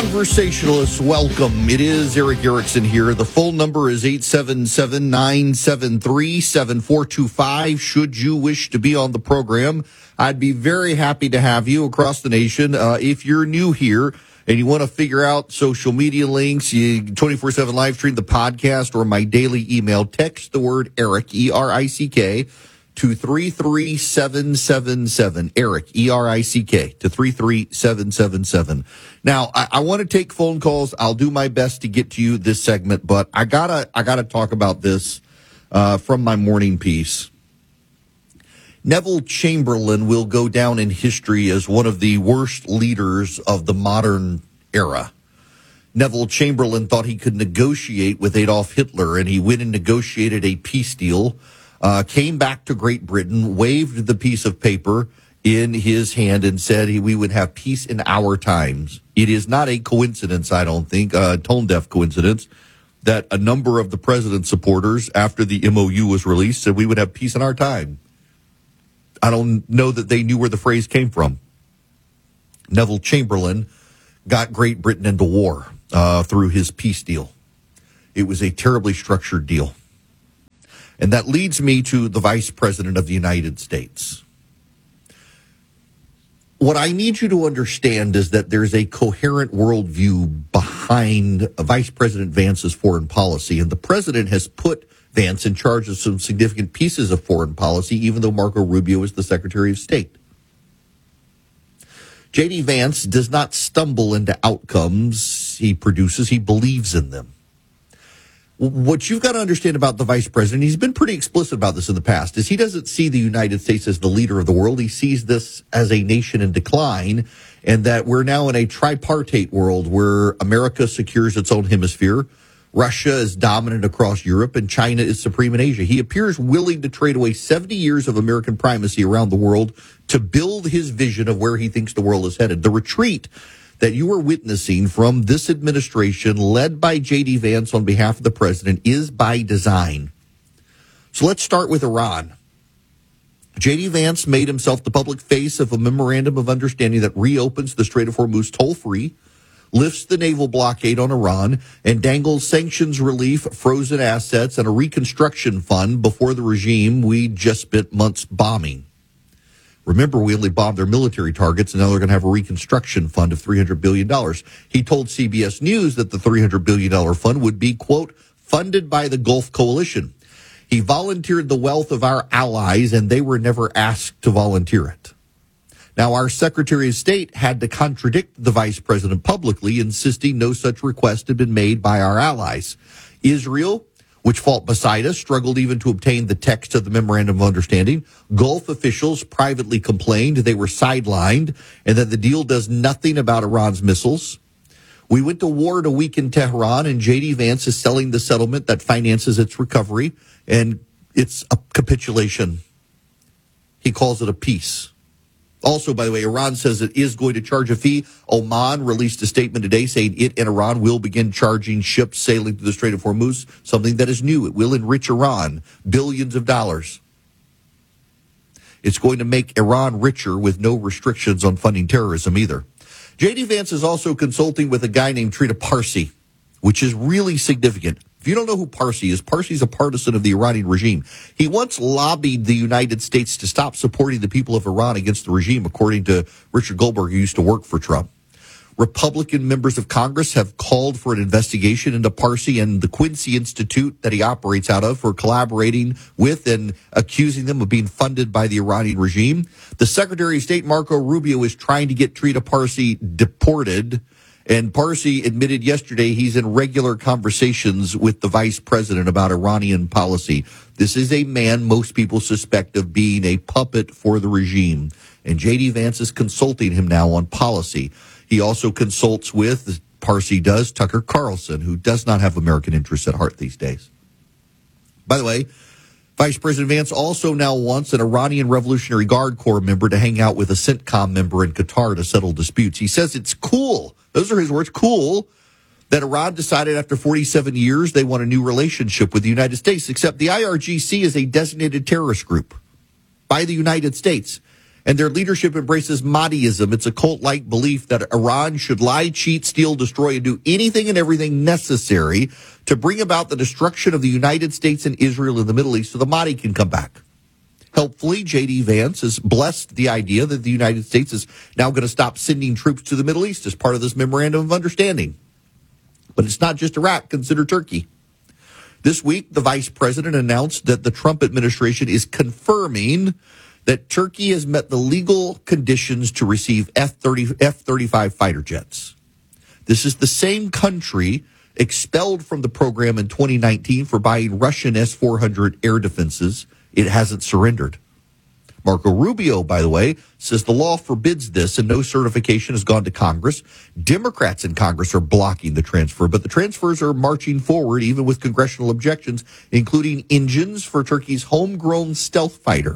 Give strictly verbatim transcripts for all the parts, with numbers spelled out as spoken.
Conversationalists, welcome. It is Erick Erickson here. The phone number is eight seven seven, nine seven three, seven four two five. Should you wish to be on the program, I'd be very happy to have you across the nation. Uh, if you're new here and you want to figure out social media links, you twenty-four seven live stream the podcast or my daily email, text the word Erick, E R I C K, to three three seven seven seven. Erick, E R I C K, to three three seven seven seven. Now, I, I want to take phone calls. I'll do my best to get to you this segment, but I gotta, I gotta talk about this uh, from my morning piece. Neville Chamberlain will go down in history as one of the worst leaders of the modern era. Neville Chamberlain thought he could negotiate with Adolf Hitler, and he went and negotiated a peace deal. Uh, came back to Great Britain, waved the piece of paper in his hand and said he, we would have peace in our times. It is not a coincidence, I don't think, a tone-deaf coincidence, that a number of the president's supporters, after the M O U was released, said we would have peace in our time. I don't know that they knew where the phrase came from. Neville Chamberlain got Great Britain into war uh, through his peace deal. It was a terribly structured deal. And that leads me to the Vice President of the United States. What I need you to understand is that there's a coherent worldview behind Vice President Vance's foreign policy, and the president has put Vance in charge of some significant pieces of foreign policy, even though Marco Rubio is the Secretary of State. J D. Vance does not stumble into outcomes he produces. He believes in them. What you've got to understand about the vice president, he's been pretty explicit about this in the past, is he doesn't see the United States as the leader of the world. He sees this as a nation in decline, and that we're now in a tripartite world where America secures its own hemisphere, Russia is dominant across Europe, and China is supreme in Asia. He appears willing to trade away seventy years of American primacy around the world to build his vision of where he thinks the world is headed. The retreat that you are witnessing from this administration led by J D. Vance on behalf of the president is by design. So let's start with Iran. J D. Vance made himself the public face of a memorandum of understanding that reopens the Strait of Hormuz toll-free, lifts the naval blockade on Iran, and dangles sanctions relief, frozen assets, and a reconstruction fund before the regime we just spent months bombing. Remember, we only bombed their military targets, and now they're going to have a reconstruction fund of three hundred billion dollars. He told C B S News that the three hundred billion dollars fund would be, quote, funded by the Gulf Coalition. He volunteered the wealth of our allies, and they were never asked to volunteer it. Now, our Secretary of State had to contradict the vice president publicly, insisting no such request had been made by our allies. Israel, which fought beside us, struggled even to obtain the text of the Memorandum of Understanding. Gulf officials privately complained they were sidelined and that the deal does nothing about Iran's missiles. We went to war to weaken Tehran, and J D. Vance is selling the settlement that finances its recovery, and it's a capitulation. He calls it a peace. Also, by the way, Iran says it is going to charge a fee. Oman released a statement today saying it and Iran will begin charging ships sailing through the Strait of Hormuz, something that is new. It will enrich Iran billions of dollars. It's going to make Iran richer with no restrictions on funding terrorism either. J D. Vance is also consulting with a guy named Trita Parsi, which is really significant. If you don't know who Parsi is, Parsi is a partisan of the Iranian regime. He once lobbied the United States to stop supporting the people of Iran against the regime, according to Richard Goldberg, who used to work for Trump. Republican members of Congress have called for an investigation into Parsi and the Quincy Institute that he operates out of for collaborating with and accusing them of being funded by the Iranian regime. The Secretary of State, Marco Rubio, is trying to get Trita Parsi deported. And Parsi admitted yesterday he's in regular conversations with the vice president about Iranian policy. This is a man most people suspect of being a puppet for the regime. And J D. Vance is consulting him now on policy. He also consults with, Parsi does, Tucker Carlson, who does not have American interests at heart these days. By the way, Vice President Vance also now wants an Iranian Revolutionary Guard Corps member to hang out with a CENTCOM member in Qatar to settle disputes. He says it's cool. Those are his words. Cool that Iran decided after forty-seven years they want a new relationship with the United States, except the I R G C is a designated terrorist group by the United States. And their leadership embraces Mahdiism. It's a cult-like belief that Iran should lie, cheat, steal, destroy, and do anything and everything necessary to bring about the destruction of the United States and Israel in the Middle East so the Mahdi can come back. Helpfully, J D. Vance has blessed the idea that the United States is now going to stop sending troops to the Middle East as part of this memorandum of understanding. But it's not just Iraq. Consider Turkey. This week, the vice president announced that the Trump administration is confirming that Turkey has met the legal conditions to receive F thirty-five fighter jets. This is the same country expelled from the program in twenty nineteen for buying Russian S four hundred air defenses. It hasn't surrendered. Marco Rubio, by the way, says the law forbids this and no certification has gone to Congress. Democrats in Congress are blocking the transfer, but the transfers are marching forward even with congressional objections, including engines for Turkey's homegrown stealth fighter.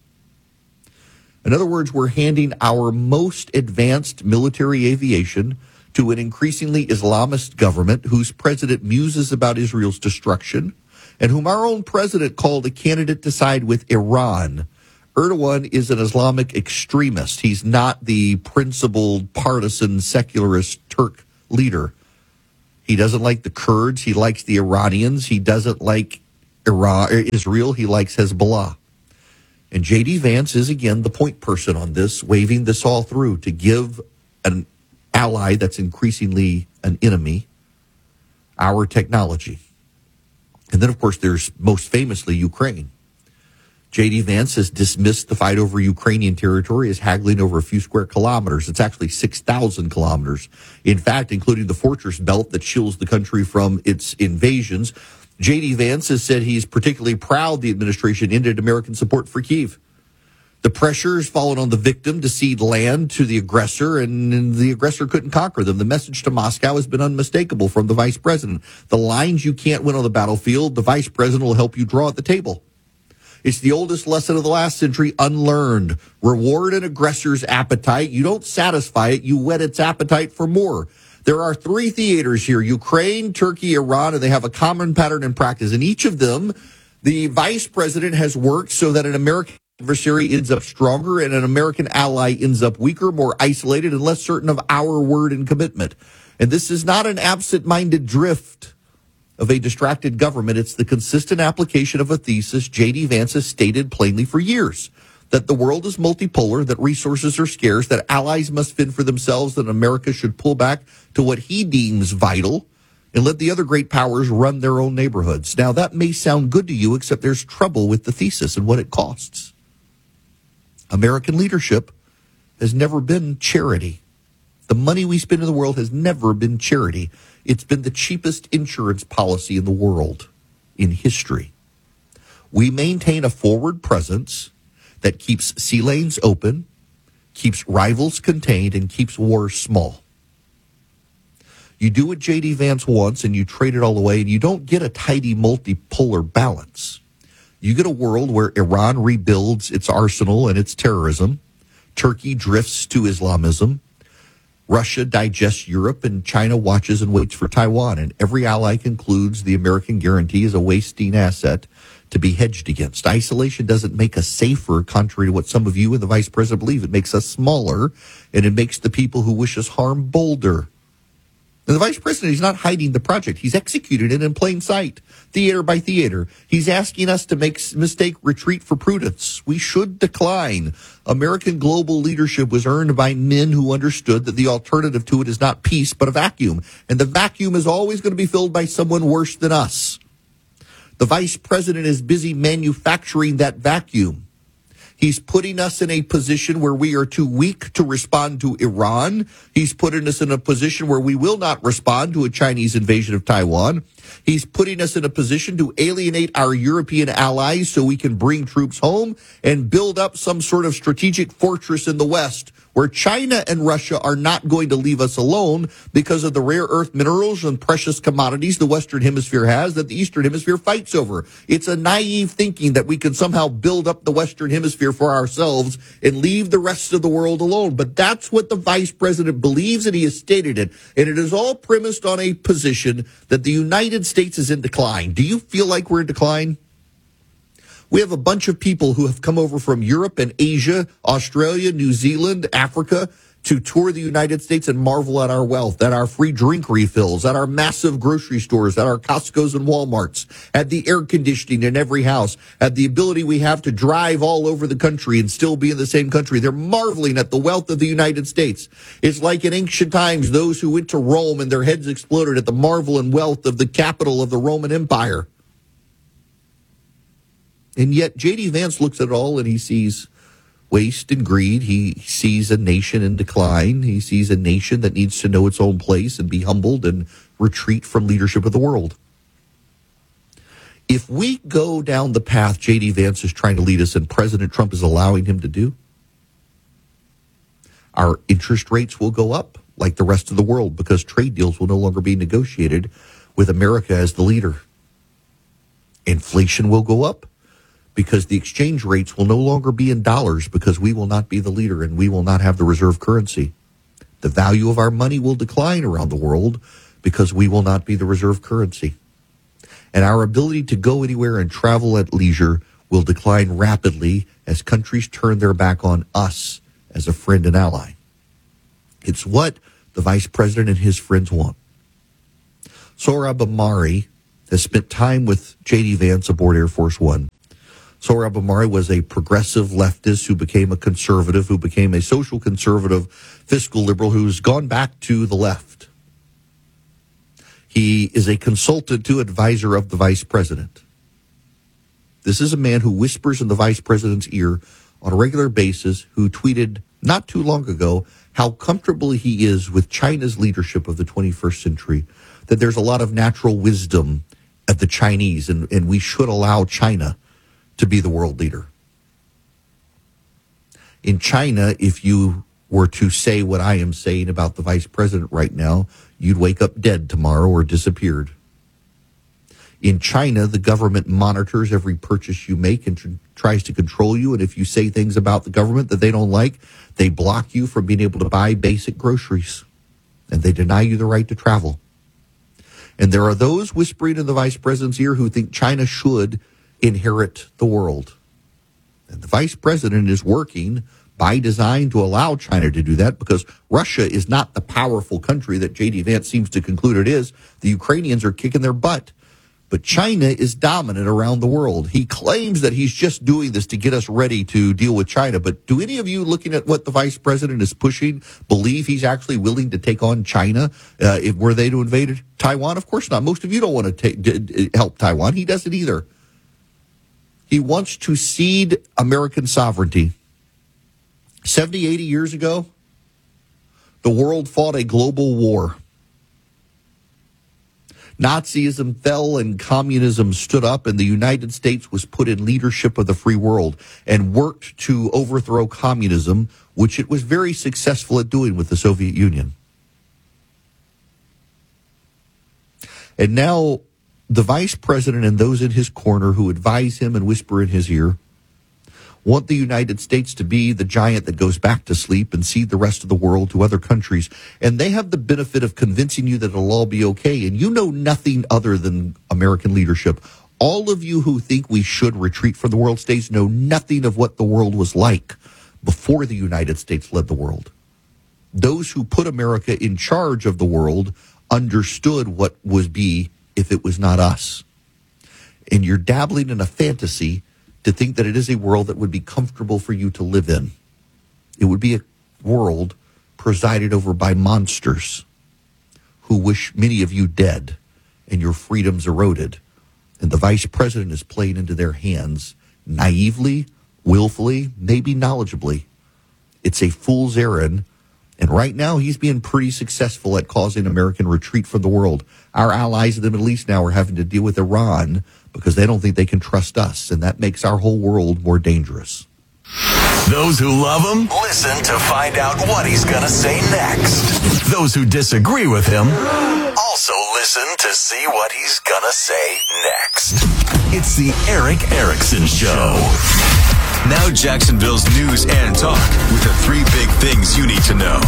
In other words, we're handing our most advanced military aviation to an increasingly Islamist government whose president muses about Israel's destruction and whom our own president called a candidate to side with Iran. Erdogan is an Islamic extremist. He's not the principled, partisan, secularist Turk leader. He doesn't like the Kurds. He likes the Iranians. He doesn't like Iran, Israel. He likes Hezbollah. And J D. Vance is, again, the point person on this, waving this all through to give an ally that's increasingly an enemy our technology. And then, of course, there's most famously Ukraine. J D. Vance has dismissed the fight over Ukrainian territory as haggling over a few square kilometers. It's actually six thousand kilometers. In fact, including the fortress belt that shields the country from its invasions. J D. Vance has said he's particularly proud the administration ended American support for Kyiv. The pressure has fallen on the victim to cede land to the aggressor, and the aggressor couldn't conquer them. The message to Moscow has been unmistakable from the vice president. The lines you can't win on the battlefield, the vice president will help you draw at the table. It's the oldest lesson of the last century, unlearned. Reward an aggressor's appetite. You don't satisfy it, you whet its appetite for more. There are three theaters here, Ukraine, Turkey, Iran, and they have a common pattern in practice. In each of them, the vice president has worked so that an American adversary ends up stronger and an American ally ends up weaker, more isolated, and less certain of our word and commitment. And this is not an absent-minded drift of a distracted government. It's the consistent application of a thesis J D. Vance has stated plainly for years, that the world is multipolar, that resources are scarce, that allies must fend for themselves, that America should pull back to what he deems vital and let the other great powers run their own neighborhoods. Now, that may sound good to you, except there's trouble with the thesis and what it costs. American leadership has never been charity. The money we spend in the world has never been charity. It's been the cheapest insurance policy in the world in history. We maintain a forward presence that keeps sea lanes open, keeps rivals contained, and keeps wars small. You do what J D. Vance wants, and you trade it all away, and you don't get a tidy multipolar balance. You get a world where Iran rebuilds its arsenal and its terrorism, Turkey drifts to Islamism, Russia digests Europe, and China watches and waits for Taiwan, and every ally concludes the American guarantee is a wasting asset to be hedged against. Isolation doesn't make us safer, contrary to what some of you and the vice president believe. It makes us smaller, and it makes the people who wish us harm bolder. And the vice president, he's not hiding the project. He's executed it in plain sight, theater by theater. He's asking us to make mistake retreat for prudence. We should decline. American global leadership was earned by men who understood that the alternative to it is not peace, but a vacuum. And the vacuum is always going to be filled by someone worse than us. The vice president is busy manufacturing that vacuum. He's putting us in a position where we are too weak to respond to Iran. He's putting us in a position where we will not respond to a Chinese invasion of Taiwan. He's putting us in a position to alienate our European allies so we can bring troops home and build up some sort of strategic fortress in the West where China and Russia are not going to leave us alone because of the rare earth minerals and precious commodities the Western Hemisphere has that the Eastern Hemisphere fights over. It's a naive thinking that we can somehow build up the Western Hemisphere for ourselves and leave the rest of the world alone. But that's what the vice president believes, and he has stated it. And it is all premised on a position that the United States is in decline. Do you feel like we're in decline? We have a bunch of people who have come over from Europe and Asia, Australia, New Zealand, Africa, to tour the United States and marvel at our wealth, at our free drink refills, at our massive grocery stores, at our Costco's and Walmarts, at the air conditioning in every house, at the ability we have to drive all over the country and still be in the same country. They're marveling at the wealth of the United States. It's like in ancient times, those who went to Rome and their heads exploded at the marvel and wealth of the capital of the Roman Empire. And yet J D. Vance looks at it all and he sees waste and greed. He sees a nation in decline. He sees a nation that needs to know its own place and be humbled and retreat from leadership of the world. If we go down the path J D. Vance is trying to lead us and President Trump is allowing him to do, our interest rates will go up like the rest of the world because trade deals will no longer be negotiated with America as the leader. Inflation will go up because the exchange rates will no longer be in dollars because we will not be the leader and we will not have the reserve currency. The value of our money will decline around the world because we will not be the reserve currency. And our ability to go anywhere and travel at leisure will decline rapidly as countries turn their back on us as a friend and ally. It's what the vice president and his friends want. Sohrab Ahmari has spent time with J D. Vance aboard Air Force One. Sohrab Ahmari was a progressive leftist who became a conservative, who became a social conservative fiscal liberal who's gone back to the left. He is a consultant to advisor of the vice president. This is a man who whispers in the vice president's ear on a regular basis, who tweeted not too long ago how comfortable he is with China's leadership of the twenty-first century, that there's a lot of natural wisdom at the Chinese, and, and we should allow China to be the world leader. In China, if you were to say what I am saying about the vice president right now, you'd wake up dead tomorrow or disappeared. In China, the government monitors every purchase you make and tr- tries to control you. And if you say things about the government that they don't like, they block you from being able to buy basic groceries. And they deny you the right to travel. And there are those whispering in the vice president's ear who think China should inherit the world. And the vice president is working by design to allow China to do that because Russia is not the powerful country that J D. Vance seems to conclude it is. The Ukrainians are kicking their butt. But China is dominant around the world. He claims that he's just doing this to get us ready to deal with China. But do any of you, looking at what the vice president is pushing, believe he's actually willing to take on China uh, if were they to invade Taiwan? Of course not. Most of you don't want to take, d- d- help Taiwan. He doesn't either. He wants to cede American sovereignty. seventy, eighty years ago, the world fought a global war. Nazism fell and communism stood up, and the United States was put in leadership of the free world and worked to overthrow communism, which it was very successful at doing with the Soviet Union. And now the vice president and those in his corner who advise him and whisper in his ear want the United States to be the giant that goes back to sleep and cede the rest of the world to other countries. And they have the benefit of convincing you that it'll all be okay. And you know nothing other than American leadership. All of you who think we should retreat from the world states know nothing of what the world was like before the United States led the world. Those who put America in charge of the world understood what would be if it was not us. And you're dabbling in a fantasy to think that it is a world that would be comfortable for you to live in. It would be a world presided over by monsters who wish many of you dead and your freedoms eroded. And the vice president is playing into their hands naively, willfully, maybe knowledgeably. It's a fool's errand. And right now, he's being pretty successful at causing American retreat from the world. Our allies in the Middle East now are having to deal with Iran because they don't think they can trust us, and that makes our whole world more dangerous. Those who love him, listen to find out what he's going to say next. Those who disagree with him, also listen to see what he's going to say next. It's the Erick Erickson Show. Now Jacksonville's news and talk with the three big things you need to know.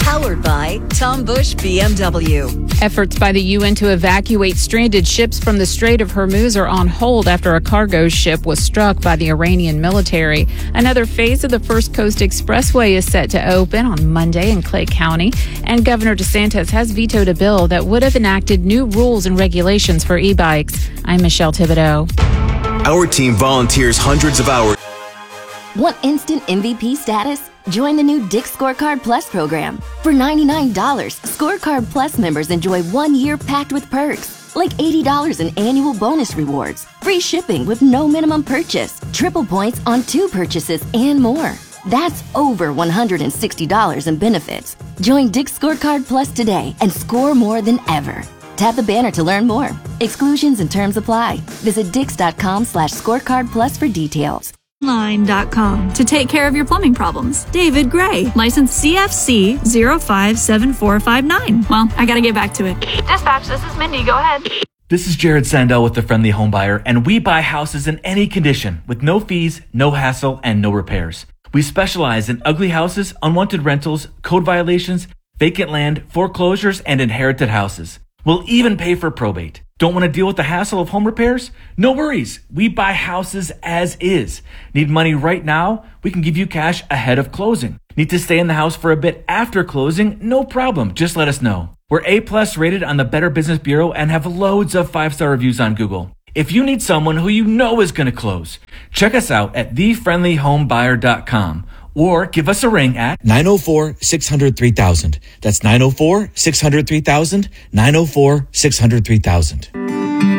Powered by Tom Bush B M W. Efforts by the U N to evacuate stranded ships from the Strait of Hormuz are on hold after a cargo ship was struck by the Iranian military. Another phase of the First Coast Expressway is set to open on Monday in Clay County, and Governor DeSantis has vetoed a bill that would have enacted new rules and regulations for e-bikes. I'm Michelle Thibodeau. Our team volunteers hundreds of hours. Want instant M V P status? Join the new Dick's Scorecard Plus program. For ninety-nine dollars, Scorecard Plus members enjoy one year packed with perks, like eighty dollars in annual bonus rewards, free shipping with no minimum purchase, triple points on two purchases, and more. That's over one hundred sixty dollars in benefits. Join Dick's Scorecard Plus today and score more than ever. Tap the banner to learn more. Exclusions and terms apply. Visit dix.com slash scorecard plus for details. Line dot com to take care of your plumbing problems. David Gray, license C F C zero five seven four five nine. Well, I gotta get back to it. Dispatch, this is Mindy. Go ahead. This is Jared Sandell with the Friendly Home Buyer, and we buy houses in any condition with no fees, no hassle, and no repairs. We specialize in ugly houses, unwanted rentals, code violations, vacant land, foreclosures, and inherited houses. We'll even pay for probate. Don't want to deal with the hassle of home repairs? No worries. We buy houses as is. Need money right now? We can give you cash ahead of closing. Need to stay in the house for a bit after closing? No problem. Just let us know. We're A-plus rated on the Better Business Bureau and have loads of five-star reviews on Google. If you need someone who you know is going to close, check us out at the friendly home buyer dot com or give us a ring at nine oh four, six hundred, three thousand. That's nine oh four, six hundred, three thousand, nine oh four, six hundred, three thousand.